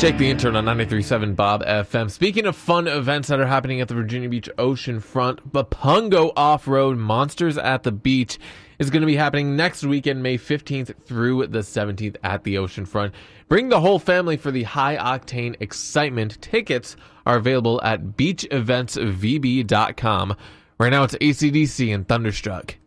Jake the Intern on 93.7 Bob FM. Speaking of fun events that are happening at the Virginia Beach Oceanfront, Bapungo Off-Road Monsters at the Beach is going to be happening next weekend, May 15th through the 17th at the Oceanfront. Bring the whole family for the high-octane excitement. Tickets are available at beacheventsvb.com. Right now it's AC/DC and Thunderstruck.